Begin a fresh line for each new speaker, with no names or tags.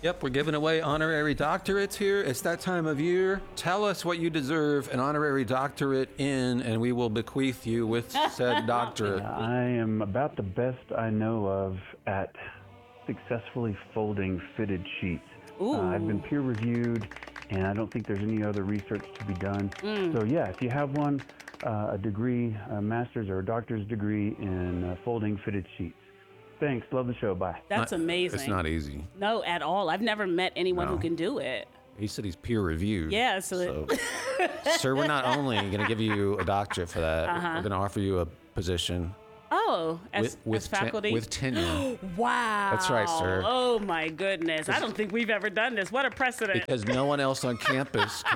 Yep, we're giving away honorary doctorates here. It's that time of year. Tell us what you deserve an honorary doctorate in, and we will bequeath you with said doctorate.
I am about the best I know of at successfully folding fitted sheets. I've been peer reviewed, and I don't think there's any other research to be done. So yeah, if you have one, a degree, a master's or a doctor's degree in folding fitted sheets. Thanks. Love the show. Bye.
That's amazing.
It's not easy.
No, at all. I've never met anyone who can do it.
He said he's peer reviewed.
Yeah,
So, sir, we're not only going to give you a doctorate for that, we're going to offer you a position.
Oh, as faculty?
With tenure.
Wow.
That's right, sir.
Oh, my goodness. I don't think we've ever done this. What a precedent.
Because no one else on campus can